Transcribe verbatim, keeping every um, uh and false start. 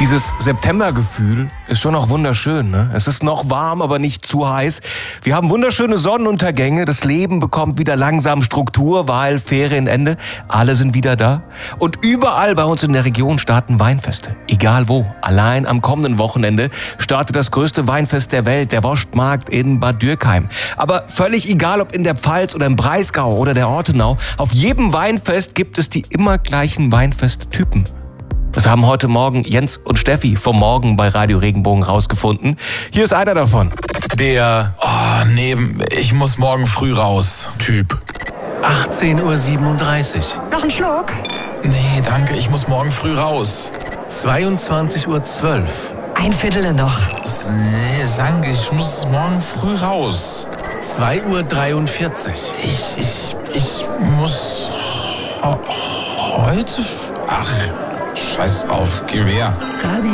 Dieses Septembergefühl ist schon noch wunderschön, ne? Es ist noch warm, aber nicht zu heiß. Wir haben wunderschöne Sonnenuntergänge. Das Leben bekommt wieder langsam Struktur, weil Ferienende. Alle sind wieder da. Und überall bei uns in der Region starten Weinfeste. Egal wo. Allein am kommenden Wochenende startet das größte Weinfest der Welt, der Wostmarkt in Bad Dürkheim. Aber völlig egal, ob in der Pfalz oder im Breisgau oder der Ortenau, auf jedem Weinfest gibt es die immer gleichen Weinfesttypen. Das haben heute Morgen Jens und Steffi vom Morgen bei Radio Regenbogen rausgefunden. Hier ist einer davon. Der Oh, nee, ich muss morgen früh raus. Typ. achtzehn Uhr siebenunddreißig. Noch ein Schluck? Nee, danke, ich muss morgen früh raus. zweiundzwanzig Uhr zwölf. Ein Viertel noch. Nee, danke, ich muss morgen früh raus. zwei Uhr dreiundvierzig. Ich, ich, ich muss ho- heute... Ach, scheiß auf, geh her. Radio